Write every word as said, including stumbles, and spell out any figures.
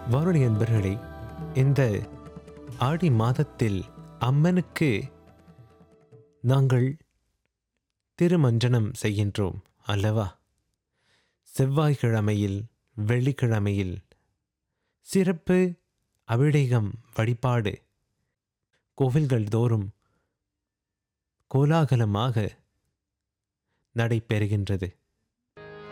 வானொலி அன்பர்களே, இந்த ஆடி மாதத்தில் அம்மனுக்கு நாங்கள் திருமஞ்சனம் செய்கின்றோம் அல்லவா? செவ்வாய்க்கிழமையில் வெள்ளிக்கிழமையில் சிறப்பு அபிஷேகம் வழிபாடு கோவில்கள் தோறும் கோலாகலமாக நடைபெறுகின்றது.